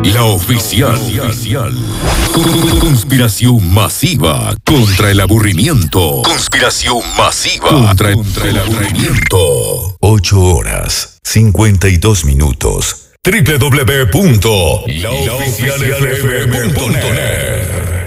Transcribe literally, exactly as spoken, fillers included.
La oficial. Conspiración masiva contra el aburrimiento. Conspiración masiva contra, contra el aburrimiento. Ocho horas, cincuenta y dos minutos. doble u doble u doble u punto la oficial f m punto net